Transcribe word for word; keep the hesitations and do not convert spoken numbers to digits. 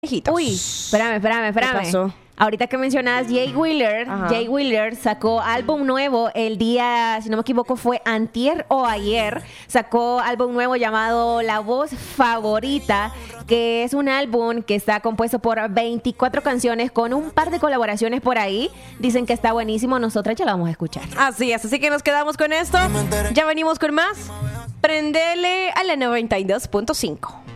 Uy, espérame, espérame, espérame. ¿Qué pasó? Ahorita que mencionas Jay Wheeler, Ajá. Jay Wheeler sacó álbum nuevo el día, si no me equivoco, fue antier o ayer. Sacó álbum nuevo llamado La Voz Favorita, que es un álbum que está compuesto por veinticuatro canciones con un par de colaboraciones por ahí. Dicen que está buenísimo, nosotras ya lo vamos a escuchar. Así es, así que nos quedamos con esto. Ya venimos con más. Prendele a la noventa y dos punto cinco.